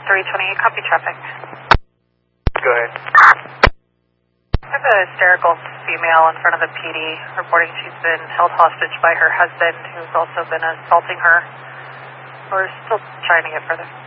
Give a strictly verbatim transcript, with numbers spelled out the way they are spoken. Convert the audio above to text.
three twenty-eight, copy traffic. Go ahead. I have a hysterical female in front of the P D reporting she's been held hostage by her husband, who's also been assaulting her. We're still trying to get further.